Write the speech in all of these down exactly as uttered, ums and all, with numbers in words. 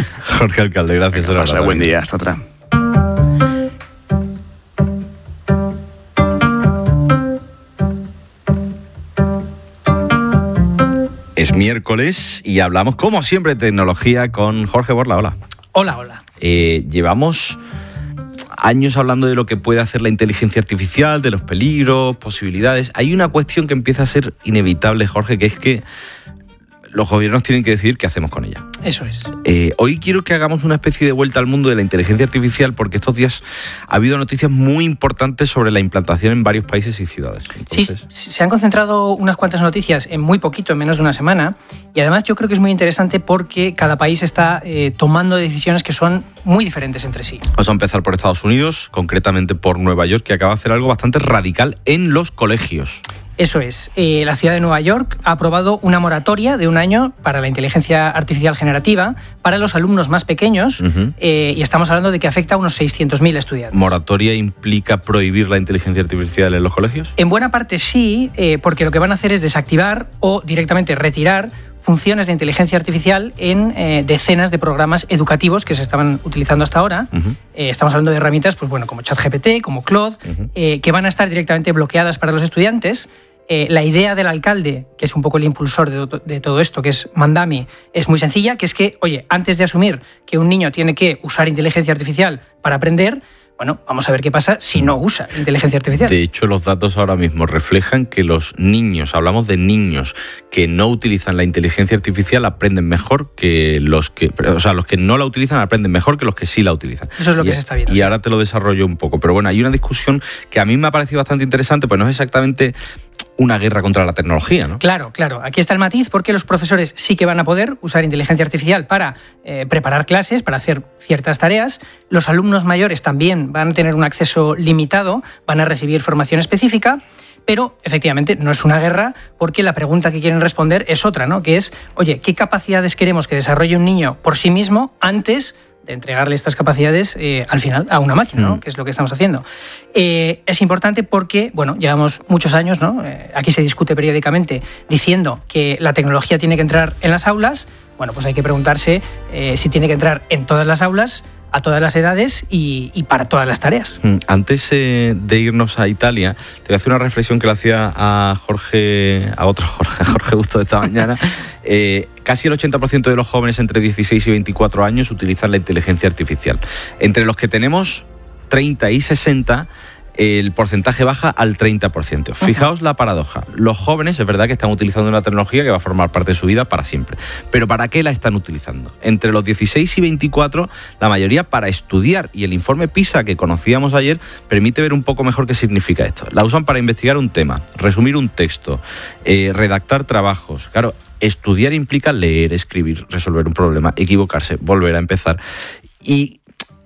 Jorge Alcalde, gracias. Venga, pasa, buen día, hasta otra. Es miércoles y hablamos, como siempre, de tecnología con Jorge Borla. Hola. Hola, hola. Eh, llevamos años hablando de lo que puede hacer la inteligencia artificial, de los peligros, posibilidades. Hay una cuestión que empieza a ser inevitable, Jorge, que es que los gobiernos tienen que decidir qué hacemos con ella. Eso es. Eh, hoy quiero que hagamos una especie de vuelta al mundo de la inteligencia artificial, porque estos días ha habido noticias muy importantes sobre la implantación en varios países y ciudades. Entonces... Sí, se han concentrado unas cuantas noticias en muy poquito, en menos de una semana, y además yo creo que es muy interesante porque cada país está eh, tomando decisiones que son muy diferentes entre sí. Vamos a empezar por Estados Unidos, concretamente por Nueva York, que acaba de hacer algo bastante radical en los colegios. Eso es. Eh, la ciudad de Nueva York ha aprobado una moratoria de un año para la inteligencia artificial generativa para los alumnos más pequeños, uh-huh. eh, y estamos hablando de que afecta a unos seiscientos mil estudiantes. ¿Moratoria implica prohibir la inteligencia artificial en los colegios? En buena parte sí, eh, porque lo que van a hacer es desactivar o directamente retirar funciones de inteligencia artificial en eh, decenas de programas educativos que se estaban utilizando hasta ahora. Uh-huh. Eh, estamos hablando de herramientas pues, bueno, como ChatGPT, como Claude, uh-huh. eh, que van a estar directamente bloqueadas para los estudiantes. Eh, la idea del alcalde, que es un poco el impulsor de, de todo esto, que es Mandami, es muy sencilla, que es que, oye, antes de asumir que un niño tiene que usar inteligencia artificial para aprender, bueno, vamos a ver qué pasa si no usa inteligencia artificial. De hecho, los datos ahora mismo reflejan que los niños, hablamos de niños que no utilizan la inteligencia artificial, aprenden mejor que los que... O sea, los que no la utilizan aprenden mejor que los que sí la utilizan. Eso es lo y, que se está viendo. Y sí. Ahora te lo desarrollo un poco. Pero bueno, hay una discusión que a mí me ha parecido bastante interesante, pues no es exactamente una guerra contra la tecnología, ¿no? Claro, claro. Aquí está el matiz, porque los profesores sí que van a poder usar inteligencia artificial para eh, preparar clases, para hacer ciertas tareas. Los alumnos mayores también van a tener un acceso limitado, van a recibir formación específica, pero efectivamente no es una guerra, porque la pregunta que quieren responder es otra, ¿no? Que es, oye, ¿qué capacidades queremos que desarrolle un niño por sí mismo antes de entregarle estas capacidades eh, al final a una máquina, ¿no? Que es lo que estamos haciendo. Eh, es importante porque, bueno, llevamos muchos años, ¿no? Eh, aquí se discute periódicamente diciendo que la tecnología tiene que entrar en las aulas. Bueno, pues hay que preguntarse eh, si tiene que entrar en todas las aulas, a todas las edades y, y para todas las tareas. Antes eh, de irnos a Italia, te voy a hacer una reflexión que le hacía a Jorge, a otro Jorge, a Jorge Busto de esta mañana. Eh, casi el ochenta por ciento de los jóvenes entre dieciséis y veinticuatro años utilizan la inteligencia artificial. Entre los que tenemos treinta y sesenta, el porcentaje baja al treinta por ciento. Fijaos la paradoja. Los jóvenes es verdad que están utilizando una tecnología que va a formar parte de su vida para siempre. Pero ¿para qué la están utilizando? Entre los dieciséis y veinticuatro, la mayoría para estudiar. Y el informe PISA que conocíamos ayer permite ver un poco mejor qué significa esto. La usan para investigar un tema, resumir un texto, eh, redactar trabajos. Claro, estudiar implica leer, escribir, resolver un problema, equivocarse, volver a empezar. Y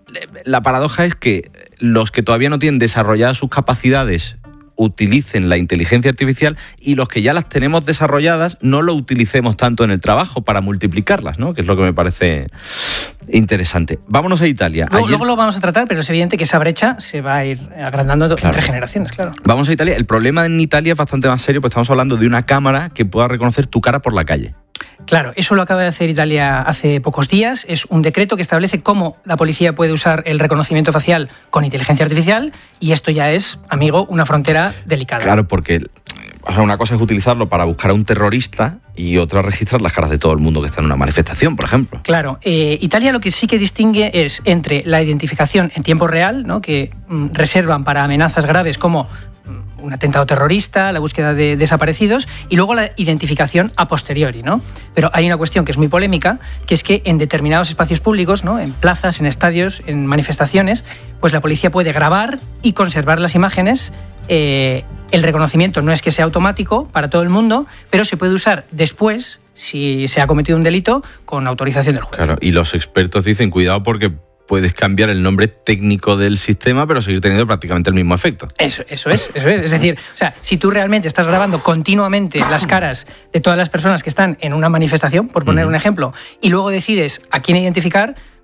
la paradoja es que los que todavía no tienen desarrolladas sus capacidades utilicen la inteligencia artificial y los que ya las tenemos desarrolladas no lo utilicemos tanto en el trabajo para multiplicarlas, ¿no? Que es lo que me parece interesante. Vámonos a Italia. Luego, Ayer... luego lo vamos a tratar, pero es evidente que esa brecha se va a ir agrandando claro. entre generaciones, claro. Vamos a Italia. El problema en Italia es bastante más serio, pues estamos hablando de una cámara que pueda reconocer tu cara por la calle. Claro, eso lo acaba de hacer Italia hace pocos días. Es un decreto que establece cómo la policía puede usar el reconocimiento facial con inteligencia artificial, y esto ya es, amigo, una frontera delicada. Claro, porque o sea, una cosa es utilizarlo para buscar a un terrorista y otra registrar las caras de todo el mundo que está en una manifestación, por ejemplo. Claro, eh, Italia lo que sí que distingue es entre la identificación en tiempo real, ¿no? que mm, reservan para amenazas graves como un atentado terrorista, la búsqueda de desaparecidos, y luego la identificación a posteriori, ¿no? Pero hay una cuestión que es muy polémica, que es que en determinados espacios públicos, ¿no? En plazas, en estadios, en manifestaciones, pues la policía puede grabar y conservar las imágenes. Eh, el reconocimiento no es que sea automático para todo el mundo, pero se puede usar después, si se ha cometido un delito, con autorización del juez. Claro, y los expertos dicen, cuidado porque puedes cambiar el nombre técnico del sistema, pero seguir teniendo prácticamente el mismo efecto. Eso, eso es, eso es. Es decir, o sea, si tú realmente estás grabando continuamente las caras de todas las personas que están en una manifestación, por poner uh-huh. un ejemplo, y luego decides a quién identificar,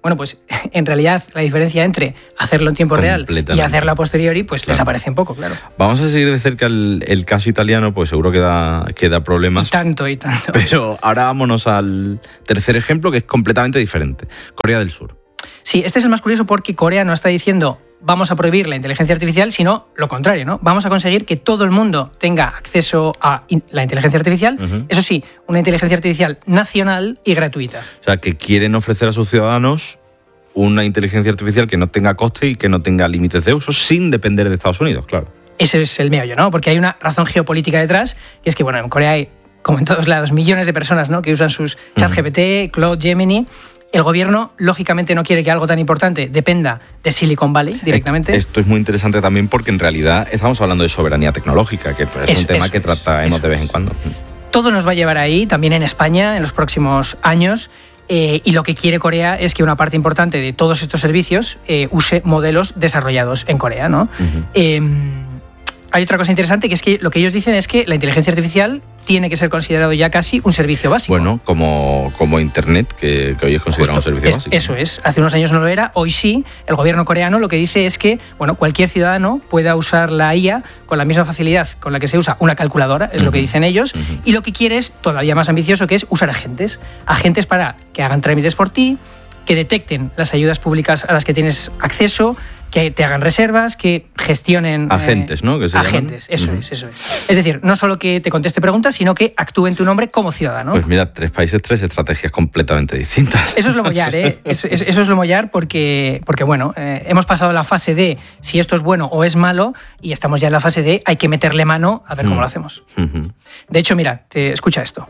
bueno, pues en realidad la diferencia entre hacerlo en tiempo real y hacerlo a posteriori, pues claro, desaparece un poco, claro. Vamos a seguir de cerca el, el caso italiano, pues seguro que da, que da problemas. Y tanto, y tanto. Pero ahora vámonos al tercer ejemplo, que es completamente diferente. Corea del Sur. Sí, este es el más curioso porque Corea no está diciendo vamos a prohibir la inteligencia artificial, sino lo contrario, ¿no? Vamos a conseguir que todo el mundo tenga acceso a la inteligencia artificial, uh-huh. Eso sí, una inteligencia artificial nacional y gratuita. O sea, que quieren ofrecer a sus ciudadanos una inteligencia artificial que no tenga coste y que no tenga límites de uso, sin depender de Estados Unidos, claro. Ese es el meollo, ¿no? Porque hay una razón geopolítica detrás, y es que, bueno, en Corea hay, como en todos lados, millones de personas, ¿no?, que usan sus ChatGPT, uh-huh. Claude, Gemini. El gobierno, lógicamente, no quiere que algo tan importante dependa de Silicon Valley directamente. Esto es muy interesante también porque, en realidad, estamos hablando de soberanía tecnológica, que es eso, un tema que es, trataremos de vez en cuando. Todo nos va a llevar ahí, también en España, en los próximos años. Eh, y lo que quiere Corea es que una parte importante de todos estos servicios eh, use modelos desarrollados en Corea, ¿no? Uh-huh. Eh, hay otra cosa interesante, que es que lo que ellos dicen es que la inteligencia artificial tiene que ser considerado ya casi un servicio básico. Bueno, como, como Internet, que, que hoy es considerado Justo, un servicio es, básico. Eso es. Hace unos años no lo era, hoy sí. El gobierno coreano lo que dice es que, bueno, cualquier ciudadano pueda usar la I A con la misma facilidad con la que se usa una calculadora, es uh-huh. lo que dicen ellos, uh-huh. y lo que quiere es todavía más ambicioso, que es usar agentes. Agentes para que hagan trámites por ti, que detecten las ayudas públicas a las que tienes acceso, que te hagan reservas, que gestionen... Agentes, eh, ¿no? Que se agentes, llaman. eso uh-huh. es, eso es. Es decir, no solo que te conteste preguntas, sino que actúe en tu nombre como ciudadano. Pues mira, tres países, tres estrategias completamente distintas. Eso es lo mollar, ¿eh? Eso, eso es lo mollar porque, porque bueno, eh, hemos pasado la fase de si esto es bueno o es malo y estamos ya en la fase de hay que meterle mano a ver cómo uh-huh. lo hacemos. Uh-huh. De hecho, mira, te escucha esto.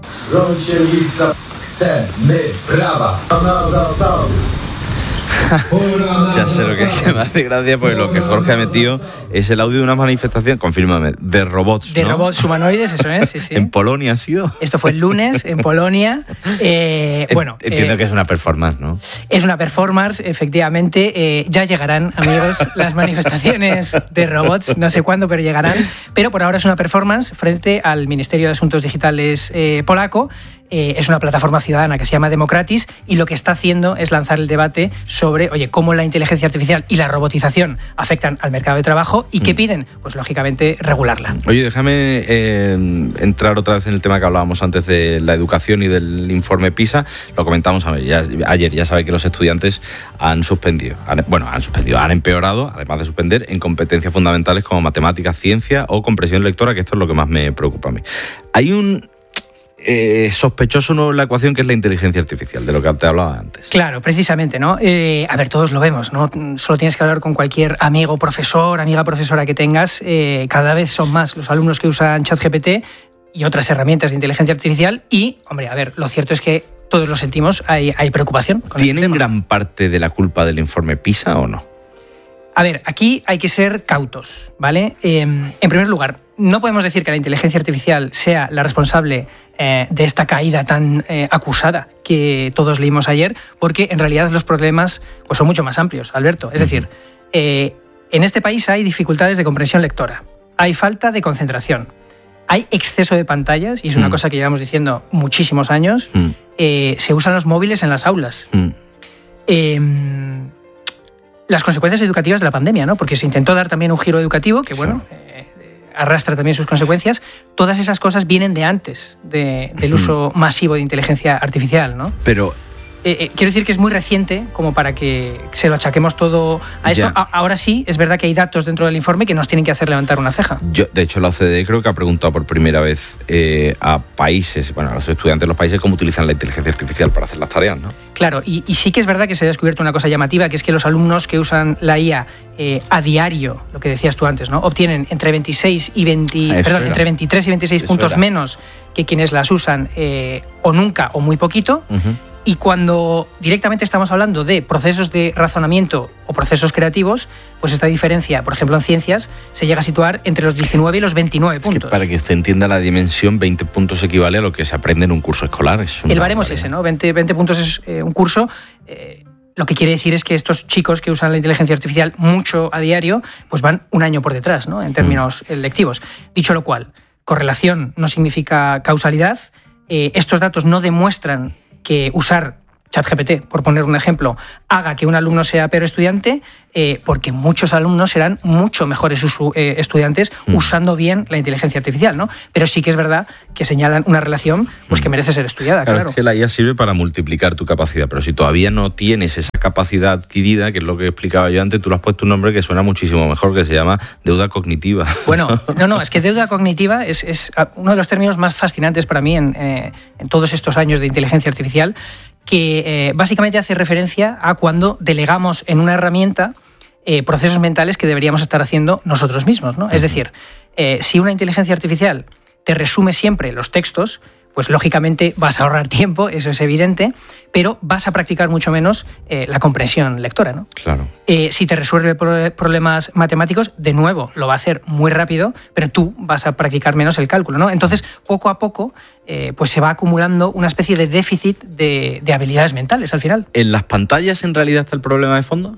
Ya sé lo que se me hace gracia, porque lo que Jorge ha metido es el audio de una manifestación, confírmame, de robots, De ¿no? robots humanoides, eso es, sí, sí. ¿En Polonia ha sido? Esto fue el lunes, en Polonia. Eh, bueno, Entiendo eh, que es una performance, ¿no? Es una performance, efectivamente. Eh, ya llegarán, amigos, las manifestaciones de robots, no sé cuándo, pero llegarán. Pero por ahora es una performance frente al Ministerio de Asuntos Digitales eh, polaco. Eh, es una plataforma ciudadana que se llama Democratis y lo que está haciendo es lanzar el debate sobre, oye, cómo la inteligencia artificial y la robotización afectan al mercado de trabajo y qué piden, pues lógicamente regularla. Oye, déjame eh, entrar otra vez en el tema que hablábamos antes de la educación y del informe PISA. Lo comentamos ya, ayer, ya sabe que los estudiantes han suspendido, han, bueno, han suspendido, han empeorado, además de suspender, en competencias fundamentales como matemáticas, ciencia o comprensión lectora, que esto es lo que más me preocupa a mí. Hay un Eh, sospechoso nuevo en la ecuación, que es la inteligencia artificial, de lo que te hablaba antes. Claro, precisamente, ¿no? Eh, a ver, todos lo vemos, ¿no? Solo tienes que hablar con cualquier amigo, profesor, amiga profesora que tengas. Eh, cada vez son más los alumnos que usan ChatGPT y otras herramientas de inteligencia artificial y, hombre, a ver, lo cierto es que todos lo sentimos, hay, hay preocupación con este tema. ¿Tienen gran parte de la culpa del informe PISA o no? A ver, aquí hay que ser cautos, ¿vale? Eh, en primer lugar, no podemos decir que la inteligencia artificial sea la responsable eh, de esta caída tan eh, acusada que todos leímos ayer, porque en realidad los problemas pues, son mucho más amplios, Alberto. Es decir, eh, en este país hay dificultades de comprensión lectora, hay falta de concentración, hay exceso de pantallas, y es una mm. cosa que llevamos diciendo muchísimos años, mm. eh, se usan los móviles en las aulas. Mm. Eh, las consecuencias educativas de la pandemia, ¿no? Porque se intentó dar también un giro educativo que, bueno, eh, arrastra también sus consecuencias. Todas esas cosas vienen de antes de, del uso masivo de inteligencia artificial, ¿no? Pero Eh, eh, quiero decir que es muy reciente como para que se lo achaquemos todo a esto. A, ahora sí, es verdad que hay datos dentro del informe que nos tienen que hacer levantar una ceja. Yo, de hecho, la O C D E creo que ha preguntado por primera vez eh, a países, bueno, a los estudiantes de los países, cómo utilizan la inteligencia artificial para hacer las tareas, ¿no? Claro, y, y sí que es verdad que se ha descubierto una cosa llamativa, que es que los alumnos que usan la I A eh, a diario, lo que decías tú antes, ¿no? Obtienen entre veintiséis y veinte, perdón, entre veintitrés y veintiséis Eso puntos era. menos que quienes las usan eh, o nunca o muy poquito. Uh-huh. Y cuando directamente estamos hablando de procesos de razonamiento o procesos creativos, pues esta diferencia, por ejemplo, en ciencias, se llega a situar entre los diecinueve y los veintinueve puntos. Es que para que usted entienda la dimensión, veinte puntos equivale a lo que se aprende en un curso escolar. Es El baremo es ese, ¿no? veinte, veinte puntos es eh, un curso. Eh, lo que quiere decir es que estos chicos que usan la inteligencia artificial mucho a diario, pues van un año por detrás, ¿no? En términos mm. lectivos. Dicho lo cual, correlación no significa causalidad. Eh, estos datos no demuestran que usar ChatGPT, por poner un ejemplo, haga que un alumno sea peor estudiante, eh, porque muchos alumnos serán mucho mejores usu- eh, estudiantes mm. usando bien la inteligencia artificial, ¿no? Pero sí que es verdad que señalan una relación pues, que merece ser estudiada, claro. Claro, es que la I A sirve para multiplicar tu capacidad, pero si todavía no tienes esa capacidad adquirida, que es lo que explicaba yo antes, tú le has puesto un nombre que suena muchísimo mejor, que se llama deuda cognitiva. Bueno, no, no, es que deuda cognitiva es, es uno de los términos más fascinantes para mí en, eh, en todos estos años de inteligencia artificial, que eh, básicamente hace referencia a cuando delegamos en una herramienta eh, procesos mentales que deberíamos estar haciendo nosotros mismos, ¿no? Es decir, eh, si una inteligencia artificial te resume siempre los textos, pues lógicamente vas a ahorrar tiempo, eso es evidente, pero vas a practicar mucho menos eh, la comprensión lectora, ¿no? Claro. Eh, si te resuelve pro- problemas matemáticos, de nuevo, lo va a hacer muy rápido, pero tú vas a practicar menos el cálculo, ¿no? Entonces, poco a poco, eh, pues se va acumulando una especie de déficit de, de habilidades mentales al final. ¿En las pantallas en realidad está el problema de fondo?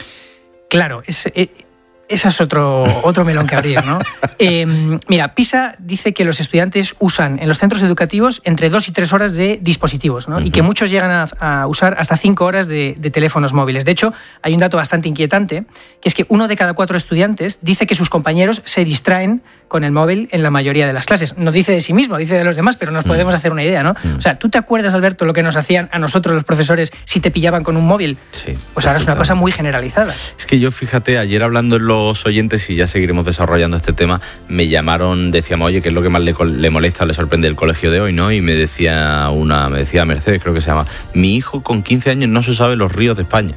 Claro, es... Eh, Ese es otro, otro melón que abrir, ¿no? Eh, mira, PISA dice que los estudiantes usan en los centros educativos entre dos y tres horas de dispositivos, ¿no? Uh-huh. Y que muchos llegan a, a usar hasta cinco horas de, de teléfonos móviles. De hecho, hay un dato bastante inquietante, que es que uno de cada cuatro estudiantes dice que sus compañeros se distraen con el móvil en la mayoría de las clases. No dice de sí mismo, dice de los demás, pero nos uh-huh. podemos hacer una idea, ¿no? Uh-huh. O sea, ¿tú te acuerdas, Alberto, lo que nos hacían a nosotros los profesores si te pillaban con un móvil? Sí. Pues ahora es una cosa muy generalizada. Es que yo, fíjate, ayer hablando en los oyentes, y ya seguiremos desarrollando este tema, me llamaron, decíamos, oye, ¿qué es lo que más le, le molesta, le sorprende el colegio de hoy, ¿no? Y me decía una, me decía Mercedes, creo que se llama, mi hijo con quince años no se sabe los ríos de España.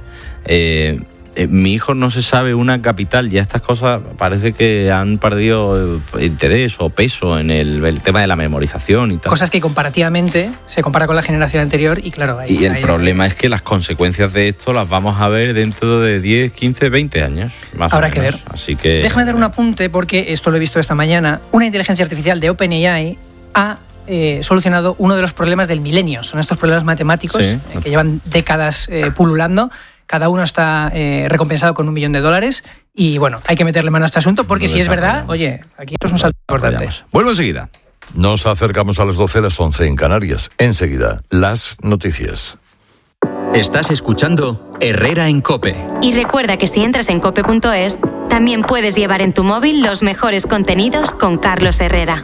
Eh, eh, mi hijo no se sabe una capital. Ya estas cosas parece que han perdido interés o peso en el, el tema de la memorización y tal. Cosas que comparativamente se compara con la generación anterior y claro... Ahí, y el ahí, problema es que las consecuencias de esto las vamos a ver dentro de diez, quince, veinte años, más Habrá o menos. que ver. Así que... Déjame dar un apunte porque esto lo he visto esta mañana. Una inteligencia artificial de OpenAI ha eh, solucionado uno de los problemas del milenio. Son estos problemas matemáticos sí. eh, que llevan décadas eh, pululando. Cada uno está eh, recompensado con un millón de dólares y, bueno, hay que meterle mano a este asunto porque si es verdad, oye, aquí esto es un salto importante. Vuelvo enseguida. Nos acercamos a las doce, las once en Canarias. Enseguida, las noticias. Estás escuchando Herrera en COPE. Y recuerda que si entras en cope punto es, también puedes llevar en tu móvil los mejores contenidos con Carlos Herrera.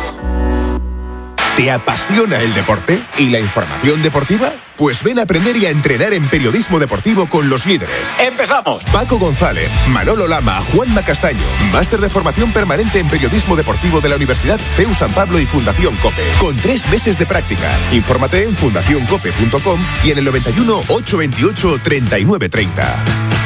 ¿Te apasiona el deporte y la información deportiva? Pues ven a aprender y a entrenar en periodismo deportivo con los líderes. ¡Empezamos! Paco González, Manolo Lama, Juanma Castaño. Máster de formación permanente en periodismo deportivo de la Universidad C E U San Pablo y Fundación COPE. Con tres meses de prácticas. Infórmate en fundación cope punto com y en el noventa y uno, ochocientos veintiocho, treinta y nueve treinta.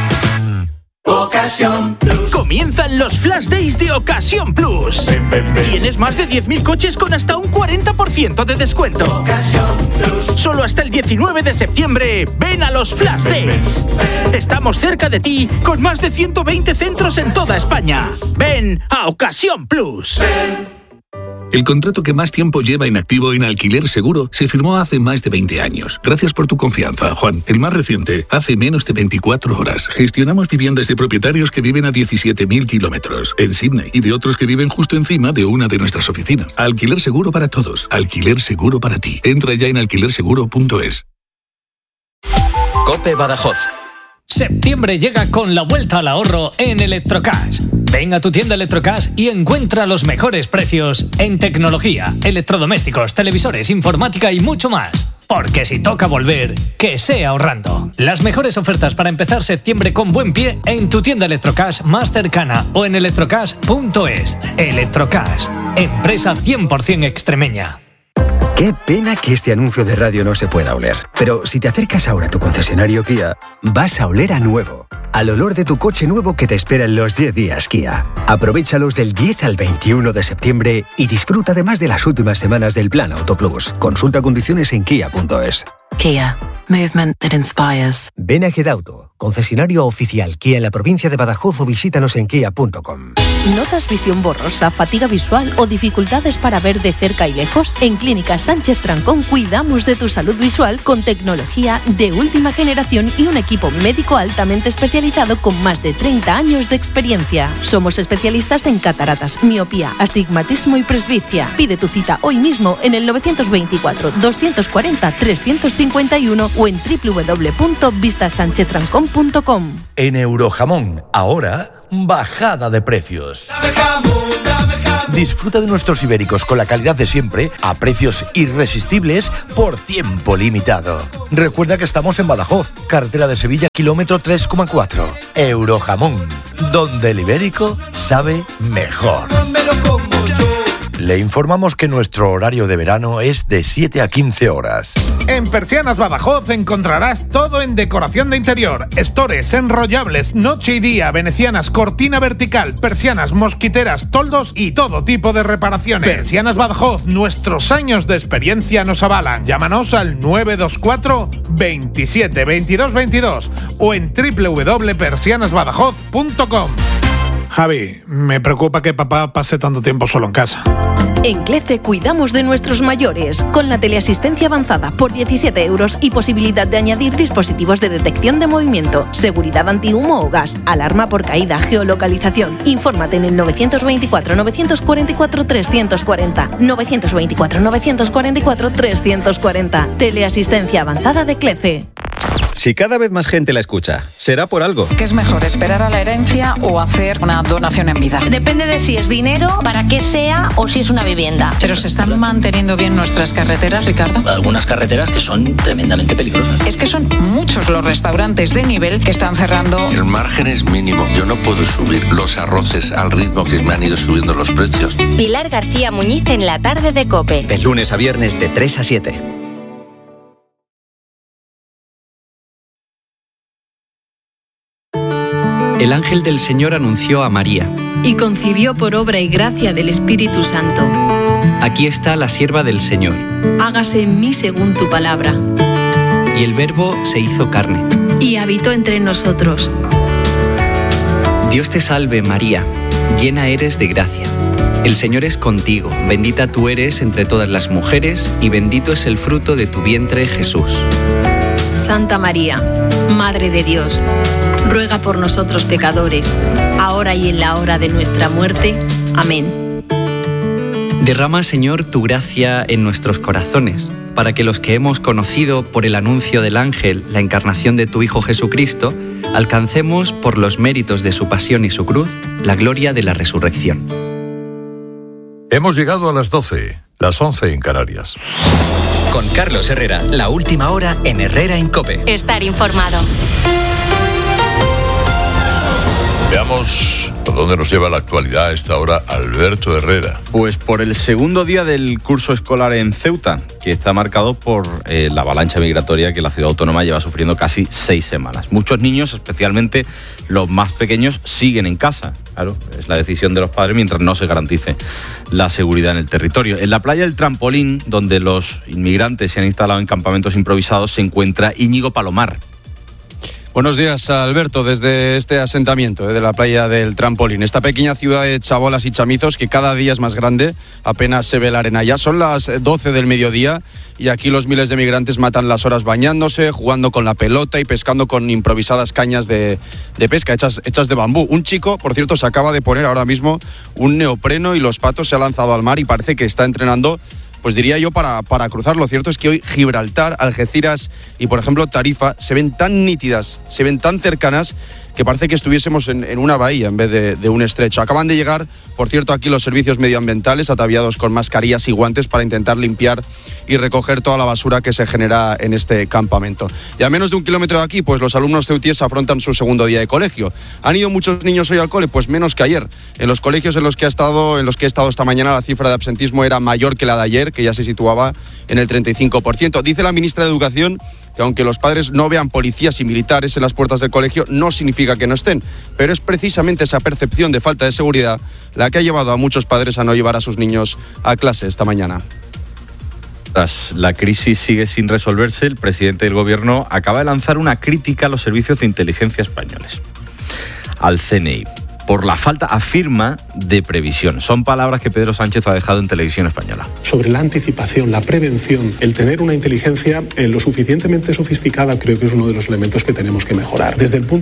Ocasión Plus. Comienzan los Flash Days de Ocasión Plus. Ven, ven, ven. Tienes más de diez mil coches con hasta un cuarenta por ciento de descuento. Ocasión Plus. Solo hasta el diecinueve de septiembre. Ven a los Flash ven, Days. Ven, ven. Estamos cerca de ti con más de ciento veinte centros en toda España. Ven a Ocasión Plus. Ven. El contrato que más tiempo lleva inactivo en Alquiler Seguro se firmó hace más de veinte años. Gracias por tu confianza, Juan. El más reciente, hace menos de veinticuatro horas. Gestionamos viviendas de propietarios que viven a diecisiete mil kilómetros en Sydney y de otros que viven justo encima de una de nuestras oficinas. Alquiler Seguro para todos. Alquiler Seguro para ti. Entra ya en alquiler seguro punto es. COPE Badajoz. Septiembre llega con la vuelta al ahorro en Electrocash. Ven a tu tienda Electrocash y encuentra los mejores precios en tecnología, electrodomésticos, televisores, informática y mucho más. Porque si toca volver, que sea ahorrando. Las mejores ofertas para empezar septiembre con buen pie en tu tienda Electrocash más cercana o en electrocash punto es. Electrocash, empresa cien por ciento extremeña. Qué pena que este anuncio de radio no se pueda oler. Pero si te acercas ahora a tu concesionario Kia, vas a oler a nuevo. Al olor de tu coche nuevo que te espera en los diez días Kia. Aprovéchalos del diez al veintiuno de septiembre y disfruta además de las últimas semanas del Plan Auto Plus. Consulta condiciones en kia punto es. Kia. Movement that inspires. Ven a Gedauto, concesionario oficial Kia en la provincia de Badajoz o visítanos en kia punto com. ¿Notas visión borrosa, fatiga visual o dificultades para ver de cerca y lejos? En Clínica Sánchez Trancón cuidamos de tu salud visual con tecnología de última generación y un equipo médico altamente especializado con más de treinta años de experiencia. Somos especialistas en cataratas, miopía, astigmatismo y presbicia. Pide tu cita hoy mismo en el novecientos veinticuatro, doscientos cuarenta, trescientos cincuenta y uno o en doble u doble u doble u punto vista sánchez trancón punto com. En Eurojamón, ahora, bajada de precios. Disfruta de nuestros ibéricos con la calidad de siempre a precios irresistibles por tiempo limitado. Recuerda que estamos en Badajoz, carretera de Sevilla, kilómetro tres coma cuatro. Eurojamón, donde el ibérico sabe mejor. Le informamos que nuestro horario de verano es de siete a quince horas. En Persianas Badajoz encontrarás todo en decoración de interior, estores, enrollables, noche y día, venecianas, cortina vertical, persianas, mosquiteras, toldos y todo tipo de reparaciones. Persianas Badajoz, nuestros años de experiencia nos avalan. Llámanos al nueve dos cuatro, veintisiete, veintidós, veintidós o en doble u doble u doble u punto persianas badajoz punto com. Javi, me preocupa que papá pase tanto tiempo solo en casa. En CLECE cuidamos de nuestros mayores, con la teleasistencia avanzada por diecisiete euros y posibilidad de añadir dispositivos de detección de movimiento, seguridad antihumo o gas, alarma por caída, geolocalización. Infórmate en el novecientos veinticuatro, novecientos cuarenta y cuatro, trescientos cuarenta. novecientos veinticuatro, novecientos cuarenta y cuatro, trescientos cuarenta. Teleasistencia avanzada de CLECE. Si cada vez más gente la escucha, será por algo. ¿Qué es mejor, esperar a la herencia o hacer una donación en vida? Depende de si es dinero, para qué sea o si es una vivienda. ¿Pero se están manteniendo bien nuestras carreteras, Ricardo? Algunas carreteras que son tremendamente peligrosas. Es que son muchos los restaurantes de nivel que están cerrando. El margen es mínimo. Yo no puedo subir los arroces al ritmo que me han ido subiendo los precios. Pilar García Muñiz en la tarde de COPE. De lunes a viernes de tres a siete. El ángel del Señor anunció a María. Y concibió por obra y gracia del Espíritu Santo. Aquí está la sierva del Señor. Hágase en mí según tu palabra. Y el Verbo se hizo carne. Y habitó entre nosotros. Dios te salve, María, llena eres de gracia. El Señor es contigo, bendita tú eres entre todas las mujeres, y bendito es el fruto de tu vientre, Jesús. Santa María, Madre de Dios, ruega por nosotros pecadores, ahora y en la hora de nuestra muerte. Amén. Derrama, Señor, tu gracia en nuestros corazones, para que los que hemos conocido por el anuncio del ángel la encarnación de tu Hijo Jesucristo, alcancemos por los méritos de su pasión y su cruz la gloria de la resurrección. Hemos llegado a las doce, las once en Canarias. Con Carlos Herrera, la última hora en Herrera en COPE. Estar informado. Veamos por dónde nos lleva la actualidad a esta hora Alberto Herrera. Pues por el segundo día del curso escolar en Ceuta, que está marcado por eh, la avalancha migratoria que la ciudad autónoma lleva sufriendo casi seis semanas. Muchos niños, especialmente los más pequeños, siguen en casa. Claro, es la decisión de los padres mientras no se garantice la seguridad en el territorio. En la playa del Trampolín, donde los inmigrantes se han instalado en campamentos improvisados, se encuentra Íñigo Palomar. Buenos días, Alberto, desde este asentamiento de la playa del Trampolín. Esta pequeña ciudad de chabolas y chamizos que cada día es más grande, apenas se ve la arena. Ya son las doce del mediodía y aquí los miles de migrantes matan las horas bañándose, jugando con la pelota y pescando con improvisadas cañas de, de pesca hechas, hechas de bambú. Un chico, por cierto, se acaba de poner ahora mismo un neopreno y los patos, se ha lanzado al mar y parece que está entrenando, pues diría yo, para, para cruzar. Lo cierto es que hoy Gibraltar, Algeciras y, por ejemplo, Tarifa se ven tan nítidas, se ven tan cercanas, que parece que estuviésemos en, en una bahía en vez de, de un estrecho. Acaban de llegar, por cierto, aquí los servicios medioambientales, ataviados con mascarillas y guantes para intentar limpiar y recoger toda la basura que se genera en este campamento. Y a menos de un kilómetro de aquí, pues los alumnos ceutíes afrontan su segundo día de colegio. ¿Han ido muchos niños hoy al cole? Pues menos que ayer. En los colegios en los que he estado, en los que he estado esta mañana, la cifra de absentismo era mayor que la de ayer, que ya se situaba en el treinta y cinco por ciento. Dice la ministra de Educación que aunque los padres no vean policías y militares en las puertas del colegio, no significa que no estén, pero es precisamente esa percepción de falta de seguridad la que ha llevado a muchos padres a no llevar a sus niños a clase esta mañana. Tras la crisis sigue sin resolverse, el presidente del gobierno acaba de lanzar una crítica a los servicios de inteligencia españoles, al C N I, por la falta, afirma, de previsión. Son palabras que Pedro Sánchez ha dejado en Televisión Española. Sobre la anticipación, la prevención, el tener una inteligencia eh, lo suficientemente sofisticada, creo que es uno de los elementos que tenemos que mejorar. Desde el punto de vista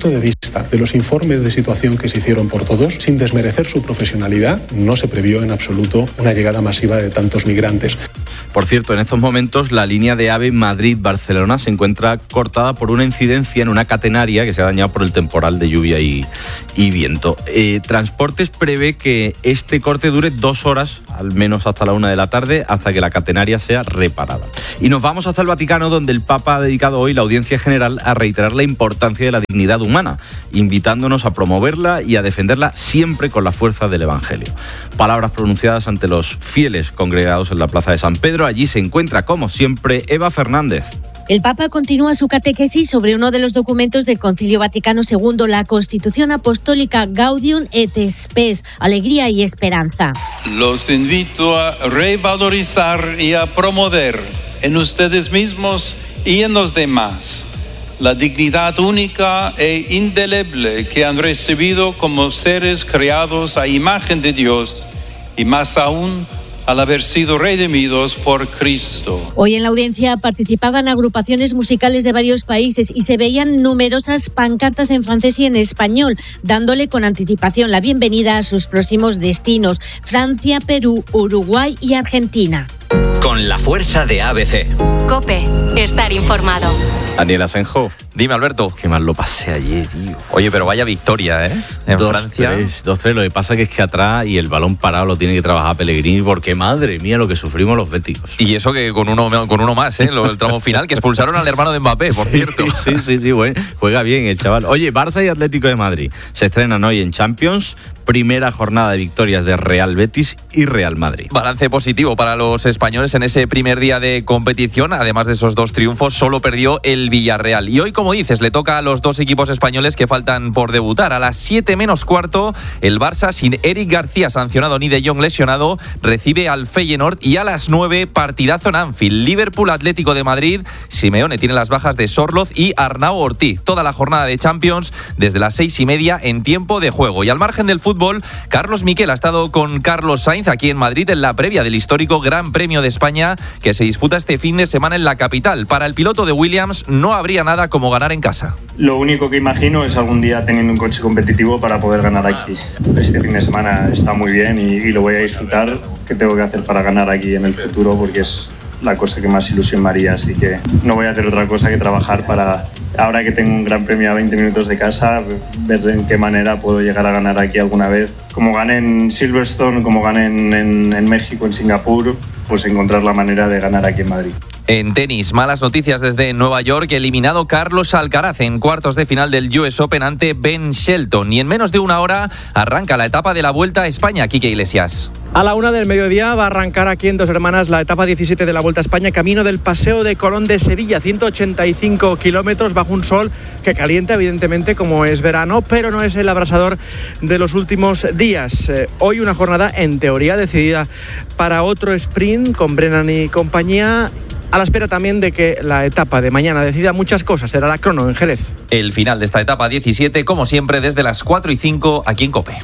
De los informes de situación que se hicieron por todos, sin desmerecer su profesionalidad, no se previó en absoluto una llegada masiva de tantos migrantes. Por cierto, en estos momentos la línea de AVE Madrid-Barcelona se encuentra cortada por una incidencia en una catenaria que se ha dañado por el temporal de lluvia y, y viento. Eh, Transportes prevé que este corte dure dos horas, al menos hasta la una de la tarde, hasta que la catenaria sea reparada. Y nos vamos hasta el Vaticano, donde el Papa ha dedicado hoy la audiencia general a reiterar la importancia de la dignidad humana, invitándonos a promoverla y a defenderla siempre con la fuerza del Evangelio. Palabras pronunciadas ante los fieles congregados en la Plaza de San Pedro. Allí se encuentra, como siempre, Eva Fernández. El Papa continúa su catequesis sobre uno de los documentos del Concilio Vaticano segundo, la Constitución Apostólica Gaudium et Spes, Alegría y Esperanza. Los invito a revalorizar y a promover en ustedes mismos y en los demás la dignidad única e indeleble que han recibido como seres creados a imagen de Dios y más aún al haber sido redimidos por Cristo. Hoy en la audiencia participaban agrupaciones musicales de varios países y se veían numerosas pancartas en francés y en español, dándole con anticipación la bienvenida a sus próximos destinos: Francia, Perú, Uruguay y Argentina. Con la fuerza de A B C. COPE, estar informado. Daniel Asenjo. Dime, Alberto. Qué mal lo pasé ayer, tío. Oye, pero vaya victoria, ¿eh? En dos, Francia. Tres, dos tres. Lo que pasa que es que atrás y el balón parado lo tiene que trabajar Pellegrini, porque madre mía lo que sufrimos los béticos. Y eso que con uno, con uno más, ¿eh? El tramo final, que expulsaron al hermano de Mbappé, por sí, cierto. Sí, sí, sí, bueno, juega bien el chaval. Oye, Barça y Atlético de Madrid se estrenan hoy en Champions. Primera jornada de victorias de Real Betis y Real Madrid. Balance positivo para los españoles en ese primer día de competición. Además de esos dos triunfos, solo perdió el Villarreal. Y hoy, como dices, le toca a los dos equipos españoles que faltan por debutar. A las siete menos cuarto, el Barça, sin Eric García sancionado ni De Jong lesionado, recibe al Feyenoord. Y a las nueve, partidazo en Anfield. Liverpool, Atlético de Madrid. Simeone tiene las bajas de Sorloz y Arnau Ortiz. Toda la jornada de Champions desde las seis y media en tiempo de juego. Y al margen del fútbol, Carlos Miquel ha estado con Carlos Sainz aquí en Madrid en la previa del histórico Gran Premio de España que se disputa este fin de semana en la capital. Para el piloto de Williams no habría nada como ganar en casa. Lo único que imagino es algún día teniendo un coche competitivo para poder ganar aquí. Este fin de semana está muy bien y, y lo voy a disfrutar. ¿Qué tengo que hacer para ganar aquí en el futuro? Porque es la cosa que más ilusión me haría, así que no voy a hacer otra cosa que trabajar para, ahora que tengo un gran premio a veinte minutos de casa, ver en qué manera puedo llegar a ganar aquí alguna vez. Como gané en Silverstone, como gané en, en, en México, en Singapur, pues encontrar la manera de ganar aquí en Madrid. En tenis, malas noticias desde Nueva York. Eliminado Carlos Alcaraz en cuartos de final del U S Open ante Ben Shelton. Y en menos de una hora arranca la etapa de la Vuelta a España. Quique Iglesias. A la una del mediodía va a arrancar aquí en Dos Hermanas la etapa diecisiete de la Vuelta a España, camino del Paseo de Colón de Sevilla. ciento ochenta y cinco kilómetros bajo un sol que calienta, evidentemente, como es verano, pero no es el abrasador de los últimos días. Eh, hoy una jornada, en teoría, decidida para otro sprint con Brennan y compañía, a la espera también de que la etapa de mañana decida muchas cosas. Será la crono en Jerez. El final de esta etapa diecisiete, como siempre, desde las cuatro y cinco aquí en COPE.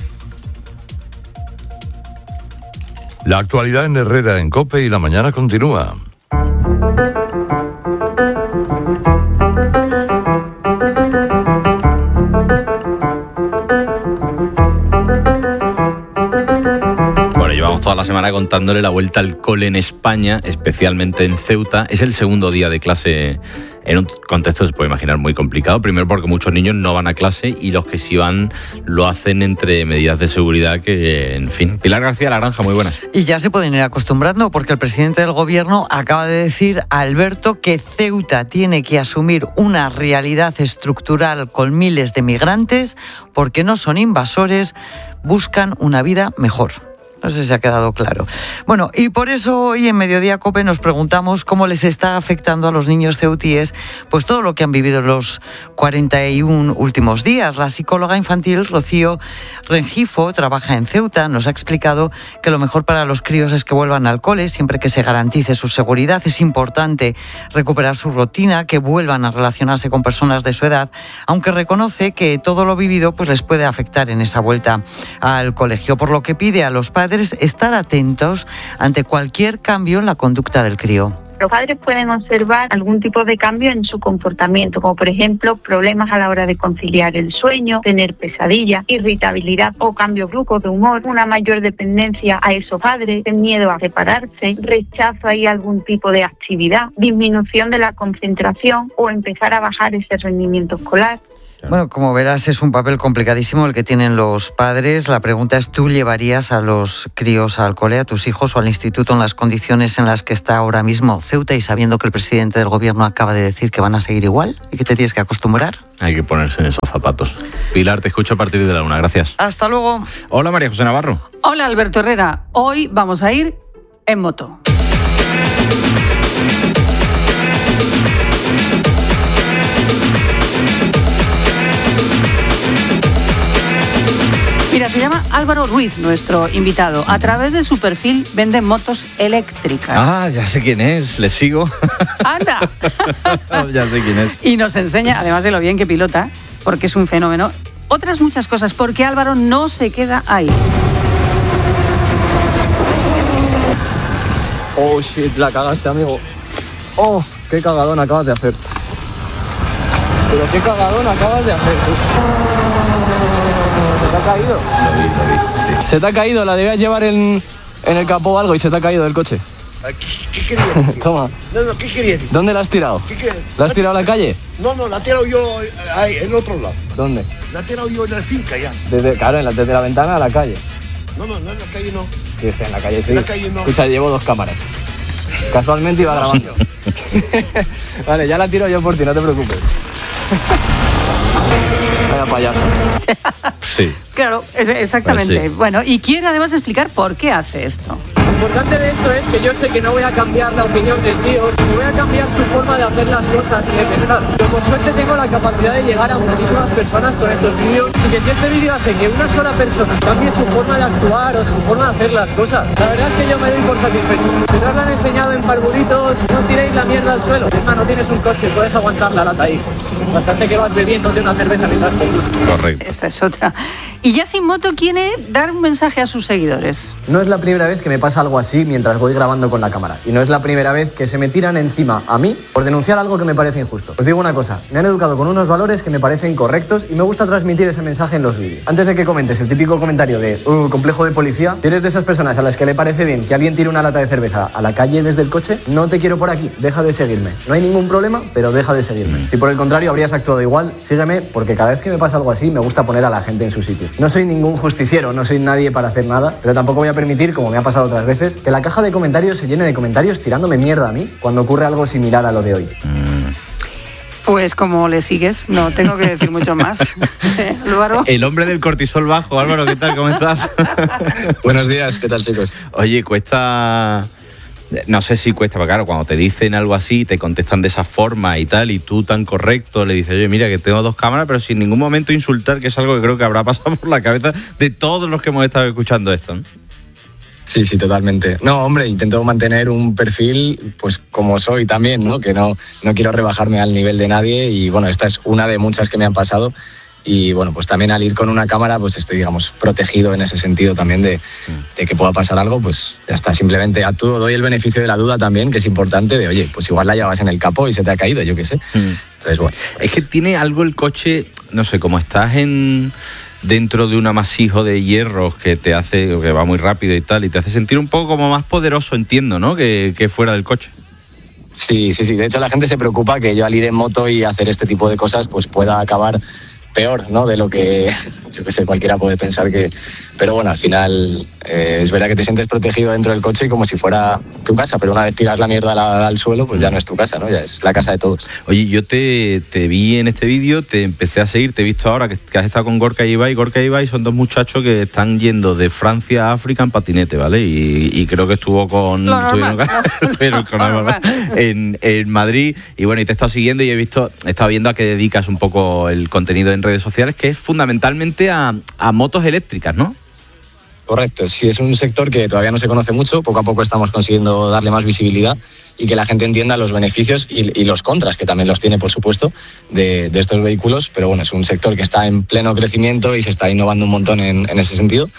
La actualidad en Herrera en COPE y la mañana continúa. Llevamos toda la semana contándole la vuelta al cole en España, especialmente en Ceuta. Es el segundo día de clase en un contexto, se puede imaginar, muy complicado. Primero porque muchos niños no van a clase y los que sí van lo hacen entre medidas de seguridad que, en fin. Pilar García Laranja, muy buena. Y ya se pueden ir acostumbrando porque el presidente del gobierno acaba de decir a Alberto que Ceuta tiene que asumir una realidad estructural con miles de migrantes porque no son invasores, buscan una vida mejor. No sé si ha quedado claro. Bueno, y por eso hoy en Mediodía COPE nos preguntamos cómo les está afectando a los niños ceutíes pues todo lo que han vivido los cuarenta y uno últimos días. La psicóloga infantil Rocío Rengifo trabaja en Ceuta. Nos ha explicado que lo mejor para los críos es que vuelvan al cole siempre que se garantice su seguridad. Es importante recuperar su rutina, que vuelvan a relacionarse con personas de su edad, aunque reconoce que todo lo vivido pues les puede afectar en esa vuelta al colegio, por lo que pide a los padres estar atentos ante cualquier cambio en la conducta del crío. Los padres pueden observar algún tipo de cambio en su comportamiento, como por ejemplo problemas a la hora de conciliar el sueño, tener pesadillas, irritabilidad o cambios bruscos de humor, una mayor dependencia a esos padres, miedo a separarse, rechazo a algún tipo de actividad, disminución de la concentración o empezar a bajar ese rendimiento escolar. Bueno, como verás, es un papel complicadísimo el que tienen los padres. La pregunta es, ¿tú llevarías a los críos al cole, a tus hijos o al instituto en las condiciones en las que está ahora mismo Ceuta y sabiendo que el presidente del gobierno acaba de decir que van a seguir igual y que te tienes que acostumbrar? Hay que ponerse en esos zapatos. Pilar, te escucho a partir de la una. Gracias. Hasta luego. Hola, María José Navarro. Hola, Alberto Herrera. Hoy vamos a ir en moto. Mira, se llama Álvaro Ruiz, nuestro invitado. A través de su perfil vende motos eléctricas. Ah, ya sé quién es, le sigo. ¡Anda! Ya sé quién es. Y nos enseña, además de lo bien que pilota, porque es un fenómeno, otras muchas cosas, porque Álvaro no se queda ahí. Oh, shit, la cagaste, amigo. Oh, qué cagadón acabas de hacer. Pero qué cagadón acabas de hacer, tú. ¿Se te ha caído? Lo vi, lo vi. Sí. Se te ha caído, la debías llevar en, en el capó o algo y se te ha caído del coche. ¿Qué, qué querías decir? Toma. No, no, ¿qué querías decir? ¿Dónde la has tirado? ¿Qué querías? ¿La has tirado a la calle? No, no, la he tirado yo ahí, en el otro lado. ¿Dónde? La he tirado yo en la finca ya. Desde, claro, en la, desde la ventana a la calle. No, no, no, en la calle no. Sí, sí, en la calle sí. En la calle no. Escucha, llevo dos cámaras. Casualmente iba grabando. Vale, ya la tiro yo por ti, no te preocupes. Vaya payaso. Sí. Claro, exactamente. Pues sí. Bueno, y quiere además explicar por qué hace esto. Lo importante de esto es que yo sé que no voy a cambiar la opinión del tío, ni voy a cambiar su forma de hacer las cosas ni de pensar. Pero por suerte tengo la capacidad de llegar a muchísimas personas con estos vídeos. Así que si este vídeo hace que una sola persona cambie su forma de actuar o su forma de hacer las cosas, la verdad es que yo me doy por satisfecho. Si no os lo han enseñado en parvulitos, no tiréis la mierda al suelo. Es más, no tienes un coche, puedes aguantar la lata ahí. Bastante que vas bebiéndote una cerveza mientras conduces. Correcto. Esa es otra. Y ya sin moto quiere dar un mensaje a sus seguidores. No es la primera vez que me pasa algo así mientras voy grabando con la cámara. Y no es la primera vez que se me tiran encima a mí por denunciar algo que me parece injusto. Os digo una cosa, me han educado con unos valores que me parecen correctos y me gusta transmitir ese mensaje en los vídeos. Antes de que comentes el típico comentario de uh, complejo de policía, si eres de esas personas a las que le parece bien que alguien tire una lata de cerveza a la calle desde el coche, no te quiero por aquí, deja de seguirme. No hay ningún problema, pero deja de seguirme. Si por el contrario habrías actuado igual, sígueme, porque cada vez que me pasa algo así me gusta poner a la gente en su sitio. No soy ningún justiciero, no soy nadie para hacer nada, pero tampoco voy a permitir, como me ha pasado otras veces, que la caja de comentarios se llene de comentarios tirándome mierda a mí cuando ocurre algo similar a lo de hoy. Pues como le sigues, no tengo que decir mucho más. Álvaro. El hombre del cortisol bajo. Álvaro, ¿qué tal? ¿Cómo estás? Buenos días, ¿qué tal, chicos? Oye, cuesta... No sé si cuesta, pero claro, cuando te dicen algo así, te contestan de esa forma y tal, y tú tan correcto le dices, oye, mira, que tengo dos cámaras, pero sin ningún momento insultar, que es algo que creo que habrá pasado por la cabeza de todos los que hemos estado escuchando esto, ¿no? Sí, sí, totalmente. No, hombre, intento mantener un perfil, pues como soy también, ¿no? Que no, no quiero rebajarme al nivel de nadie y, bueno, esta es una de muchas que me han pasado. Y bueno, pues también al ir con una cámara, pues estoy, digamos, protegido en ese sentido también de, de que pueda pasar algo, pues ya está, simplemente actúo, doy el beneficio de la duda también, que es importante, de oye, pues igual la llevas en el capó y se te ha caído, yo qué sé. Entonces, bueno. Pues... Es que tiene algo el coche, no sé, como estás en dentro de un amasijo de hierros que te hace, que va muy rápido y tal, y te hace sentir un poco como más poderoso, entiendo, ¿no? Que, que fuera del coche. Sí, sí, sí. De hecho, la gente se preocupa que yo al ir en moto y hacer este tipo de cosas, pues pueda acabar peor, ¿no? De lo que, yo qué sé, cualquiera puede pensar que... Pero bueno, al final eh, es verdad que te sientes protegido dentro del coche como si fuera tu casa, pero una vez tiras la mierda al, al suelo, pues ya no es tu casa, ¿no? Ya es la casa de todos. Oye, yo te, te vi en este vídeo, te empecé a seguir, te he visto ahora que, que has estado con Gorka y Ibai. Gorka y Ibai son dos muchachos que están yendo de Francia a África en patinete, ¿vale? Y, y creo que estuvo con... Lo normal, no, pero con normal, en, en Madrid. Y bueno, y te he estado siguiendo y he visto, he estado viendo a qué dedicas un poco el contenido en redes sociales, que es fundamentalmente a, a motos eléctricas, ¿no? Correcto, sí, es un sector que todavía no se conoce mucho, poco a poco estamos consiguiendo darle más visibilidad y que la gente entienda los beneficios y, y los contras, que también los tiene, por supuesto, de, de estos vehículos, pero bueno, es un sector que está en pleno crecimiento y se está innovando un montón en, en ese sentido.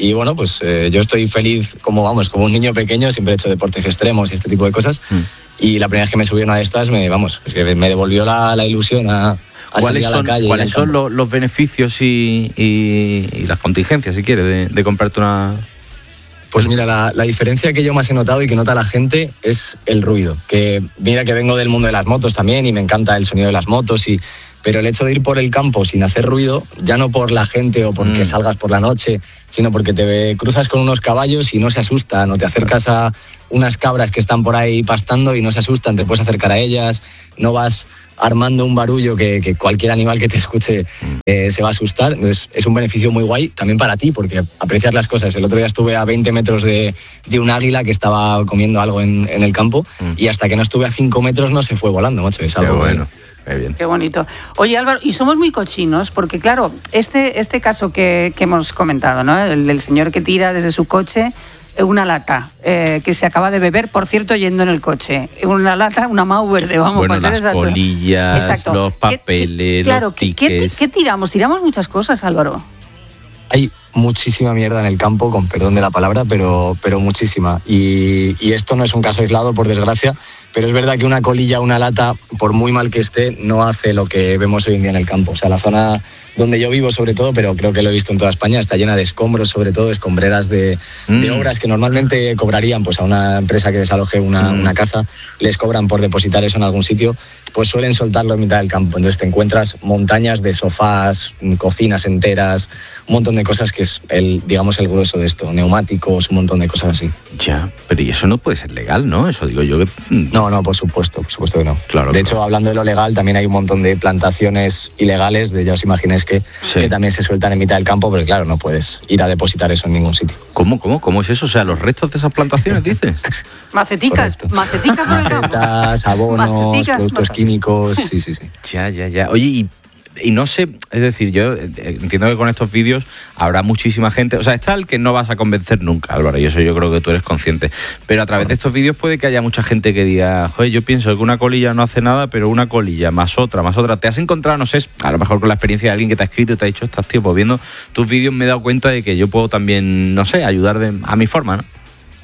y bueno, pues eh, yo estoy feliz como, vamos, como un niño pequeño, siempre he hecho deportes extremos y este tipo de cosas, mm. y la primera vez que me subí a una de estas, me, vamos, es que me devolvió la, la ilusión a, a salir a la son, calle. ¿Cuáles son los, los beneficios y, y, y las contingencias, si quieres, de, de comprarte una...? Pues mira, la, la diferencia que yo más he notado y que nota la gente es el ruido. Que mira que vengo del mundo de las motos también y me encanta el sonido de las motos, y, pero el hecho de ir por el campo sin hacer ruido, ya no por la gente o porque mm. salgas por la noche, sino porque te cruzas con unos caballos y no se asustan, o te acercas a unas cabras que están por ahí pastando y no se asustan, te puedes acercar a ellas, no vas armando un barullo que, que cualquier animal que te escuche eh, se va a asustar. Entonces es un beneficio muy guay también para ti, porque aprecias las cosas. El otro día estuve a veinte metros de, de un águila que estaba comiendo algo en, en el campo, mm. y hasta que no estuve a cinco metros no se fue volando, macho. Es algo bueno. Qué bien. Qué bonito. Oye, Álvaro, y somos muy cochinos, porque claro, este, este caso que, que hemos comentado, ¿no? El del señor que tira desde su coche una lata eh, que se acaba de beber, por cierto, yendo en el coche. Una lata, una Mauer, vamos, bueno, pues las exacto. colillas, exacto. los papeles, ¿Qué, qué, claro, los tickets. ¿qué, qué, ¿Qué tiramos? Tiramos muchas cosas, Álvaro. Hay muchísima mierda en el campo, con perdón de la palabra, pero, pero muchísima. Y, y esto no es un caso aislado, por desgracia, pero es verdad que una colilla, una lata, por muy mal que esté, no hace lo que vemos hoy en día en el campo. O sea, la zona donde yo vivo, sobre todo, pero creo que lo he visto en toda España, está llena de escombros, sobre todo escombreras de, mm. de obras que normalmente cobrarían pues a una empresa que desaloje una, mm. una casa, les cobran por depositar eso en algún sitio, pues suelen soltarlo en mitad del campo. Entonces te encuentras montañas de sofás, cocinas enteras, un montón de cosas que es el, digamos, el grueso de esto, neumáticos, un montón de cosas así. Ya, pero y eso no puede ser legal, ¿no? Eso digo yo que... No, no, por supuesto, por supuesto que no. Claro, de claro. hecho, hablando de lo legal, también hay un montón de plantaciones ilegales, de ya os imagináis que, sí. que también se sueltan en mitad del campo, pero claro, no puedes ir a depositar eso en ningún sitio. ¿Cómo, cómo, cómo es eso? O sea, los restos de esas plantaciones, dices. Maceticas, maceticas, macetas, abonos, Maceticas, productos macetas. químicos, sí, sí, sí. Ya, ya, ya. Oye, y... Y no sé, es decir, yo entiendo que con estos vídeos habrá muchísima gente, o sea, está el que no vas a convencer nunca, Álvaro, y eso yo creo que tú eres consciente, pero a través de estos vídeos puede que haya mucha gente que diga, joder, yo pienso que una colilla no hace nada, pero una colilla más otra, más otra. ¿Te has encontrado, no sé, a lo mejor con la experiencia de alguien que te ha escrito y te ha dicho, estás tío, pues viendo tus vídeos me he dado cuenta de que yo puedo también, no sé, ayudar de, a mi forma, ¿no?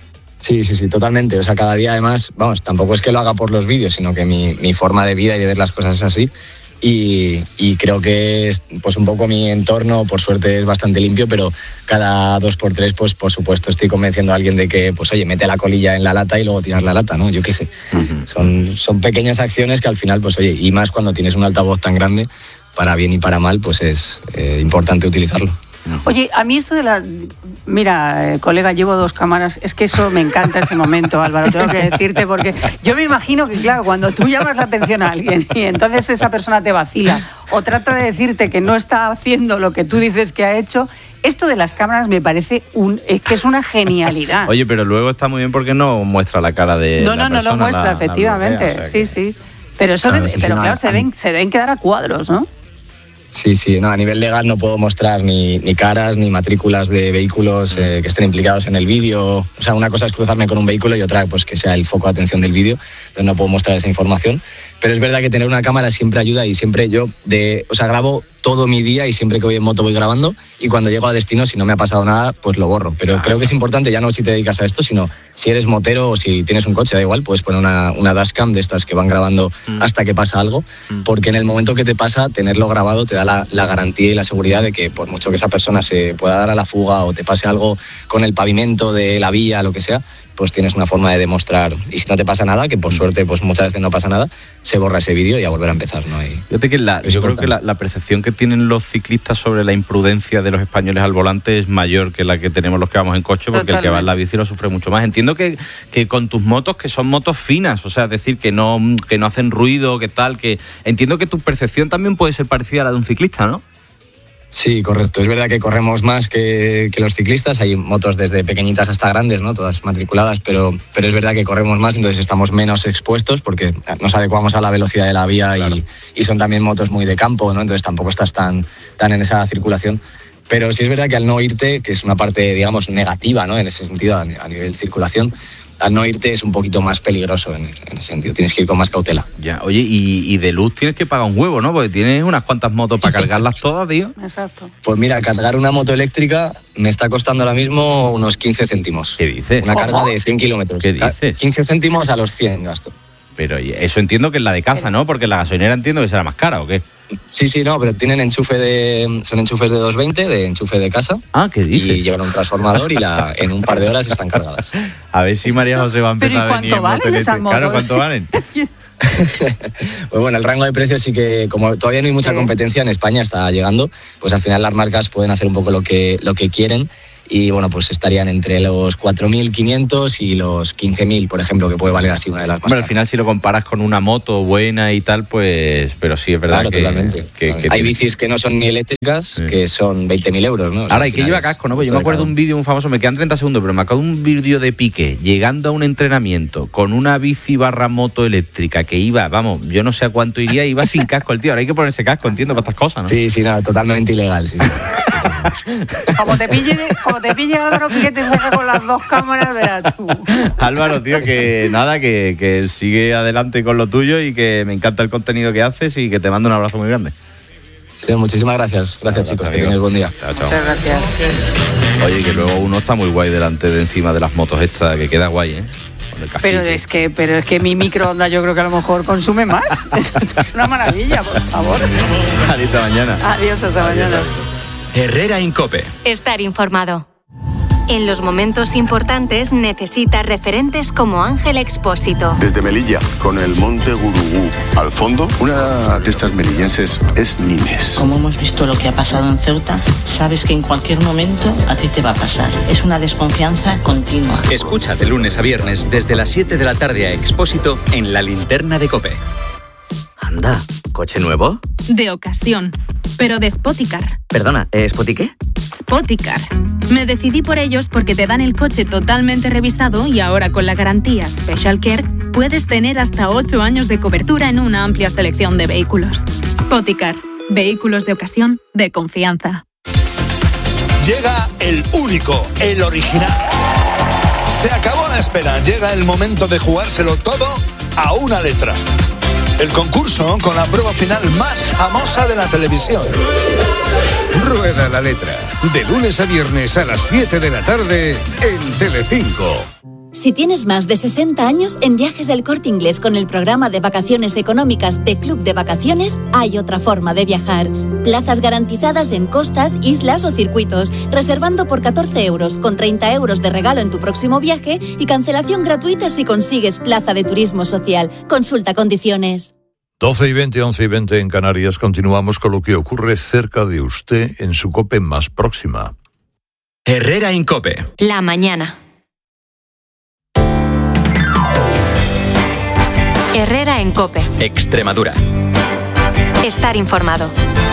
Sí, sí, sí, totalmente. O sea, cada día además, vamos, tampoco es que lo haga por los vídeos, sino que mi, mi forma de vida y de ver las cosas es así. Y, y creo que pues un poco mi entorno, por suerte, es bastante limpio, pero cada dos por tres, pues por supuesto estoy convenciendo a alguien de que, pues oye, mete la colilla en la lata y luego tirar la lata, ¿no? Yo qué sé. Uh-huh. Son, son pequeñas acciones que al final, pues oye, y más cuando tienes un altavoz tan grande, para bien y para mal, pues es eh, importante utilizarlo. Oye, a mí esto de la... Mira, eh, colega, llevo dos cámaras. Es que eso me encanta ese momento, Álvaro, tengo que decirte, porque yo me imagino que, claro, cuando tú llamas la atención a alguien y entonces esa persona te vacila o trata de decirte que no está haciendo lo que tú dices que ha hecho, esto de las cámaras me parece un, es que es una genialidad. Oye, pero luego está muy bien porque no muestra la cara de no, la no, persona. No, no lo muestra, la, efectivamente. La bloquea, o sea sí, que... sí. Pero eso, claro, de, sí, pero sí, claro, no, se, ven, se deben quedar a cuadros, ¿no? Sí, sí, no, a nivel legal no puedo mostrar ni, ni caras ni matrículas de vehículos eh, que estén implicados en el vídeo. O sea, una cosa es cruzarme con un vehículo y otra pues que sea el foco de atención del vídeo, entonces no puedo mostrar esa información. Pero es verdad que tener una cámara siempre ayuda y siempre yo, de, o sea, grabo todo mi día y siempre que voy en moto voy grabando y cuando llego a destino, si no me ha pasado nada, pues lo borro. Pero ah, creo que es importante, ya no si te dedicas a esto, sino si eres motero o si tienes un coche, da igual, puedes poner una, una dashcam de estas que van grabando mm. hasta que pasa algo, mm. porque en el momento que te pasa, tenerlo grabado te da la, la garantía y la seguridad de que por mucho que esa persona se pueda dar a la fuga o te pase algo con el pavimento de la vía, lo que sea, pues tienes una forma de demostrar, y si no te pasa nada, que por suerte pues muchas veces no pasa nada, se borra ese vídeo y a volver a empezar, ¿no? Y Fíjate que la, yo creo que la, la percepción que tienen los ciclistas sobre la imprudencia de los españoles al volante es mayor que la que tenemos los que vamos en coche, porque Totalmente. El que va en la bici lo sufre mucho más. Entiendo que, que con tus motos, que son motos finas, o sea, es decir, que no, que no hacen ruido, que tal, que entiendo que tu percepción también puede ser parecida a la de un ciclista, ¿no? Sí, correcto. Es verdad que corremos más que, que los ciclistas. Hay motos desde pequeñitas hasta grandes, ¿no? Todas matriculadas, pero, pero es verdad que corremos más, entonces estamos menos expuestos porque nos adecuamos a la velocidad de la vía claro. y, y son también motos muy de campo, ¿no? Entonces tampoco estás tan, tan en esa circulación. Pero sí es verdad que al no irte, que es una parte, digamos, negativa, ¿no? En ese sentido, a, a nivel de circulación, al no irte es un poquito más peligroso en, en ese sentido, tienes que ir con más cautela. Ya, oye, y, y de luz tienes que pagar un huevo, ¿no? Porque tienes unas cuantas motos para cargarlas todas, tío. Exacto. Pues mira, cargar una moto eléctrica me está costando ahora mismo unos quince céntimos. ¿Qué dices? Una carga de cien kilómetros. ¿Qué dices? quince céntimos a los cien gasto. Pero eso entiendo que es la de casa, ¿no? Porque la gasolinera entiendo que será más cara, ¿o qué? Sí, sí, no, pero tienen enchufe de... Son enchufes de doscientos veinte, de enchufe de casa. Ah, ¿qué dices? Y llevan un transformador y la, en un par de horas están cargadas. A ver si María José va a empezar a venir en moto eléctrica. Claro, ¿cuánto valen? Pues bueno, el rango de precios sí que, como todavía no hay mucha competencia en España, está llegando, pues al final las marcas pueden hacer un poco lo que, lo que quieren. Y bueno, pues estarían entre los cuatro mil quinientos y los quince mil, por ejemplo, que puede valer así una de las más. Bueno, al final si lo comparas con una moto buena y tal, pues... Pero sí, es verdad claro, que... totalmente. Que, que hay tiene... bicis que no son ni eléctricas, sí. que son veinte mil euros, ¿no? O sea, ahora, hay que llevar casco, ¿no? Pues yo me acuerdo de un vídeo, un famoso, me quedan treinta segundos, pero me acuerdo de un vídeo de Piqué llegando a un entrenamiento con una bici barra moto eléctrica que iba, vamos, yo no sé a cuánto iría, iba sin casco el tío. Ahora hay que ponerse casco, entiendo, para estas cosas, ¿no? Sí, sí, no, totalmente ilegal, sí, sí. Como te pille, como te pille Álvaro que te saca con las dos cámaras, verás tú. Álvaro, tío, que nada, que, que sigue adelante con lo tuyo y que me encanta el contenido que haces y que te mando un abrazo muy grande. Sí, muchísimas gracias. Gracias, chicos. Que tengáis buen día. Chao, chao. Muchas gracias. Oye, que luego uno está muy guay delante de encima de las motos estas, que queda guay, ¿eh? Pero es que, pero es que mi microondas yo creo que a lo mejor consume más. Es una maravilla, por favor. Hasta mañana. Adiós, hasta mañana. Herrera en COPE. Estar informado. En los momentos importantes necesitas referentes como Ángel Expósito. Desde Melilla, con el monte Gurugú al fondo, una de estas melillenses es Nines. Como hemos visto lo que ha pasado en Ceuta, sabes que en cualquier momento a ti te va a pasar. Es una desconfianza continua. Escucha de lunes a viernes desde las siete de la tarde a Expósito en La Linterna de COPE. Anda, ¿coche nuevo? De ocasión, pero de Spoticar. Perdona, ¿eh, ¿Spoti qué? Spoticar. Me decidí por ellos porque te dan el coche totalmente revisado y ahora con la garantía Special Care puedes tener hasta ocho años de cobertura en una amplia selección de vehículos. Spoticar. Vehículos de ocasión de confianza. Llega el único, el original. Se acabó la espera. Llega el momento de jugárselo todo a una letra. El concurso con la prueba final más famosa de la televisión. Rueda la letra. De lunes a viernes a las siete de la tarde en Telecinco. Si tienes más de sesenta años, en Viajes del Corte Inglés con el programa de vacaciones económicas de Club de Vacaciones, hay otra forma de viajar. Plazas garantizadas en costas, islas o circuitos, reservando por catorce euros, con treinta euros de regalo en tu próximo viaje y cancelación gratuita si consigues plaza de turismo social. Consulta condiciones. doce y veinte, once y veinte en Canarias. Continuamos con lo que ocurre cerca de usted en su COPE más próxima. Herrera en COPE. La mañana. Herrera en COPE. Extremadura. Estar informado.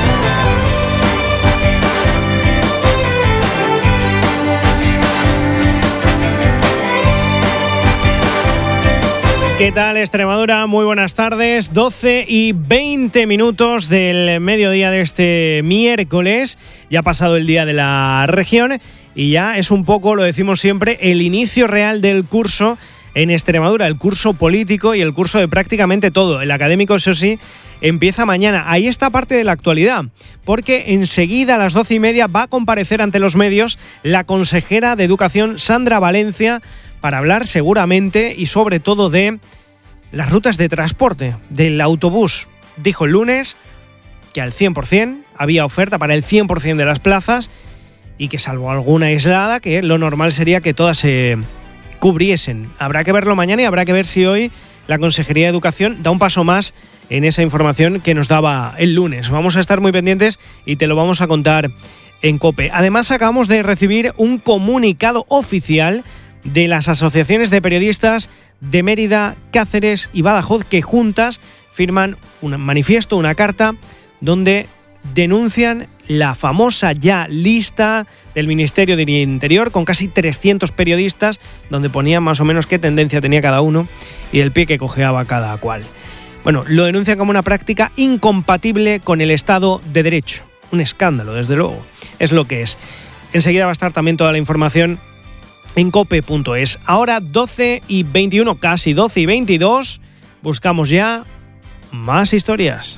¿Qué tal, Extremadura? Muy buenas tardes. doce y veinte minutos del mediodía de este miércoles. Ya ha pasado el día de la región y ya es un poco, lo decimos siempre, el inicio real del curso en Extremadura, el curso político y el curso de prácticamente todo. El académico, eso sí, empieza mañana. Ahí está parte de la actualidad, porque enseguida a las doce y media va a comparecer ante los medios la consejera de Educación, Sandra Valencia, para hablar seguramente y sobre todo de las rutas de transporte, del autobús. Dijo el lunes que al cien por ciento había oferta para el cien por ciento de las plazas y que salvo alguna aislada, que lo normal sería que todas se cubriesen. Habrá que verlo mañana y habrá que ver si hoy la Consejería de Educación da un paso más en esa información que nos daba el lunes. Vamos a estar muy pendientes y te lo vamos a contar en COPE. Además, acabamos de recibir un comunicado oficial de las asociaciones de periodistas de Mérida, Cáceres y Badajoz, que juntas firman un manifiesto, una carta, donde denuncian la famosa ya lista del Ministerio del Interior con casi trescientos periodistas, donde ponían más o menos qué tendencia tenía cada uno y el pie que cojeaba cada cual. Bueno, lo denuncian como una práctica incompatible con el Estado de Derecho. Un escándalo, desde luego. Es lo que es. Enseguida va a estar también toda la información en cope punto es. Ahora doce y veintiuno, casi doce y veintidós, buscamos ya más historias.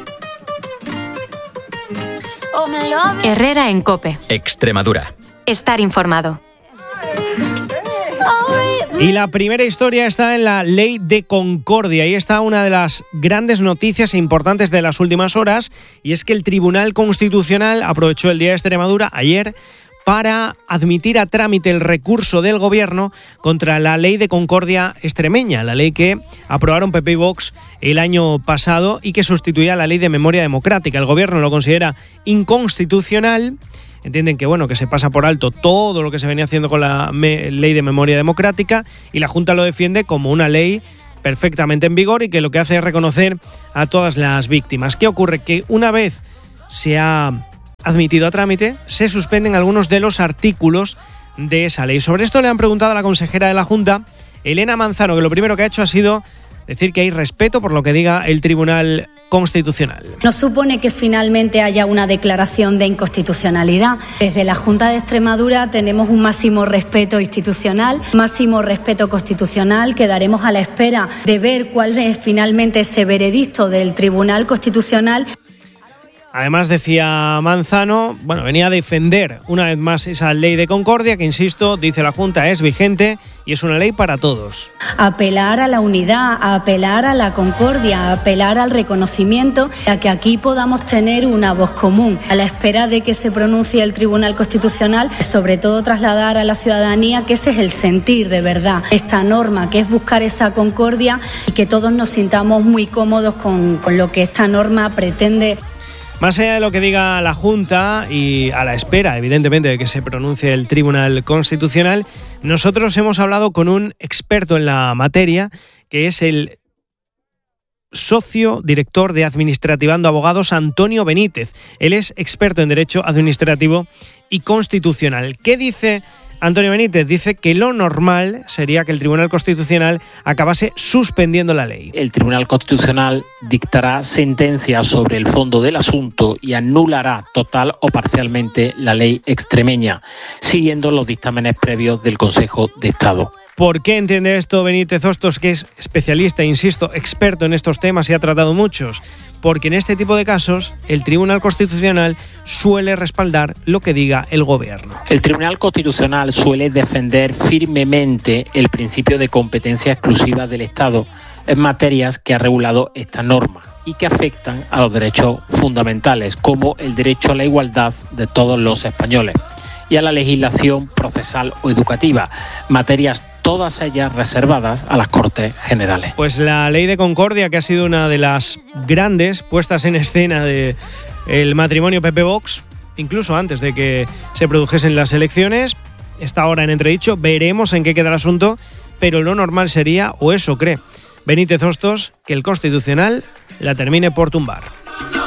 Herrera en COPE. Extremadura. Estar informado. Y la primera historia está en la Ley de Concordia. Ahí está una de las grandes noticias importantes de las últimas horas, y es que el Tribunal Constitucional aprovechó el Día de Extremadura ayer para admitir a trámite el recurso del Gobierno contra la Ley de Concordia extremeña, la ley que aprobaron P P y Vox el año pasado y que sustituía a la Ley de Memoria Democrática. El Gobierno lo considera inconstitucional. Entienden que bueno que se pasa por alto todo lo que se venía haciendo con la me- Ley de Memoria Democrática, y la Junta lo defiende como una ley perfectamente en vigor y que lo que hace es reconocer a todas las víctimas. ¿Qué ocurre? Que una vez se ha admitido a trámite, se suspenden algunos de los artículos de esa ley. Sobre esto le han preguntado a la consejera de la Junta, Elena Manzano, que lo primero que ha hecho ha sido decir que hay respeto por lo que diga el Tribunal Constitucional. No supone que finalmente haya una declaración de inconstitucionalidad. Desde la Junta de Extremadura tenemos un máximo respeto institucional, máximo respeto constitucional. Quedaremos a la espera de ver cuál es finalmente ese veredicto del Tribunal Constitucional. Además, decía Manzano, bueno, venía a defender una vez más esa ley de concordia que, insisto, dice la Junta, es vigente y es una ley para todos. Apelar a la unidad, a apelar a la concordia, a apelar al reconocimiento, a que aquí podamos tener una voz común, a la espera de que se pronuncie el Tribunal Constitucional, sobre todo trasladar a la ciudadanía que ese es el sentir de verdad, esta norma, que es buscar esa concordia y que todos nos sintamos muy cómodos con, con lo que esta norma pretende. Más allá de lo que diga la Junta y a la espera, evidentemente, de que se pronuncie el Tribunal Constitucional, nosotros hemos hablado con un experto en la materia, que es el socio director de Administrativando Abogados, Antonio Benítez. Él es experto en Derecho Administrativo y Constitucional. ¿Qué dice Antonio Benítez? Dice que lo normal sería que el Tribunal Constitucional acabase suspendiendo la ley. El Tribunal Constitucional dictará sentencia sobre el fondo del asunto y anulará total o parcialmente la ley extremeña, siguiendo los dictámenes previos del Consejo de Estado. ¿Por qué entiende esto Benítez Hostos, que es especialista, insisto, experto en estos temas y ha tratado muchos? Porque en este tipo de casos el Tribunal Constitucional suele respaldar lo que diga el Gobierno. El Tribunal Constitucional suele defender firmemente el principio de competencia exclusiva del Estado en materias que ha regulado esta norma y que afectan a los derechos fundamentales, como el derecho a la igualdad de todos los españoles y a la legislación procesal o educativa, materias todas ellas reservadas a las Cortes Generales. Pues la Ley de Concordia, que ha sido una de las grandes puestas en escena del matrimonio P P Vox, incluso antes de que se produjesen las elecciones, está ahora en entredicho. Veremos en qué queda el asunto, pero lo normal sería, o eso cree Benítez Hostos, que el Constitucional la termine por tumbar.